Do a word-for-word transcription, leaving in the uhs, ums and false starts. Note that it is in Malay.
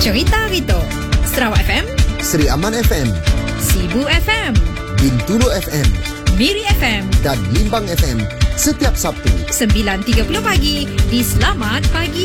Cerita Rito, Sarawak F M, Seri Aman F M, Sibu F M, Bintulu F M, Miri F M dan Limbang F M setiap Sabtu sembilan tiga puluh pagi di Selamat Pagi